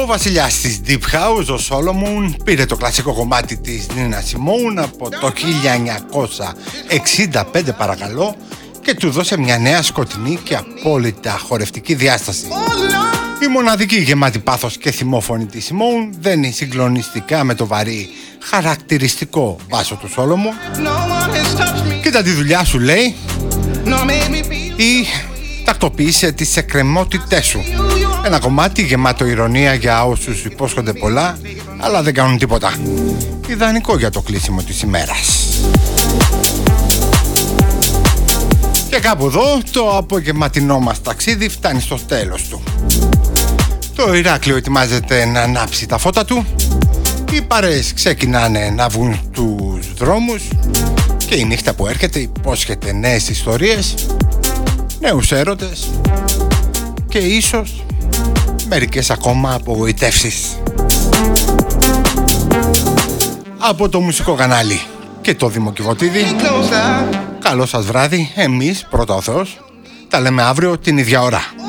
Ο βασιλιάς της Deep House, ο Solomon, πήρε το κλασικό κομμάτι της Nina Simone από το 1965 παρακαλώ και του δώσε μια νέα σκοτεινή και απόλυτα χορευτική διάσταση. Η μοναδική γεμάτη πάθος και θυμόφωνη της Simone δεν είναι συγκλονιστικά με το βαρύ χαρακτηριστικό μπάσο του Solomon. Κοίτα τη δουλειά σου, λέει, ή τακτοποίησε τις εκκρεμότητές σου. Ένα κομμάτι γεμάτο ηρωνία για όσους υπόσχονται πολλά αλλά δεν κάνουν τίποτα. Ιδανικό για το κλείσιμο της ημέρας. Και κάπου εδώ το απογευματινό μας ταξίδι φτάνει στο τέλος του. Το Ηράκλειο ετοιμάζεται να ανάψει τα φώτα του. Οι παρέες ξεκινάνε να βγουν στους δρόμους και η νύχτα που έρχεται υπόσχεται νέες ιστορίες, νέους έρωτες και ίσως μερικές ακόμα απογοητεύσεις. Από το μουσικό κανάλι και το Δήμο Κιβωτίδη, καλό σας βράδυ. Εμείς, πρώτα ο Θεός, τα λέμε αύριο την ίδια ώρα.